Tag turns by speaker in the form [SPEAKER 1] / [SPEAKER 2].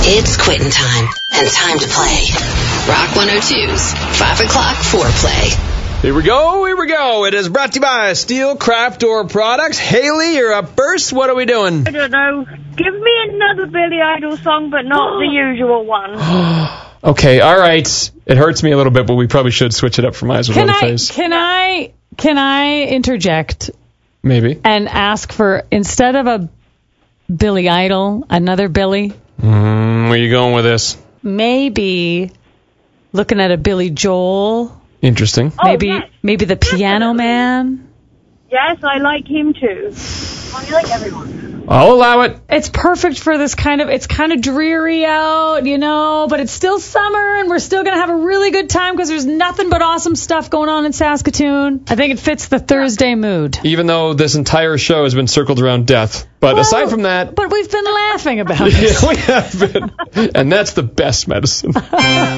[SPEAKER 1] It's quitting time and time to play. Rock 102's 5 o'clock foreplay.
[SPEAKER 2] Here we go. It is brought to you by Steel Craft Door Products. Haley, you're up first. What are we doing?
[SPEAKER 3] I don't know. Give me another Billy Idol song, but not the usual one.
[SPEAKER 2] Okay, all right. It hurts me a little bit, but we probably should switch it up for Eyes Without a Face.
[SPEAKER 4] Can I interject?
[SPEAKER 2] Maybe.
[SPEAKER 4] And ask for, instead of a Billy Idol, another Billy?
[SPEAKER 2] Where are you going with this?
[SPEAKER 4] Maybe looking at a Billy Joel.
[SPEAKER 2] Interesting.
[SPEAKER 4] Maybe the Piano Man.
[SPEAKER 3] Yes, I like him too. I like everyone.
[SPEAKER 2] I'll allow it.
[SPEAKER 4] It's perfect for this it's kind of dreary out, but it's still summer and we're still going to have a really good time because there's nothing but awesome stuff going on in Saskatoon. I think it fits the Thursday mood.
[SPEAKER 2] Even though this entire show has been circled around death. But aside from that...
[SPEAKER 4] But we've been laughing about it.
[SPEAKER 2] Yeah, we have been. And that's the best medicine.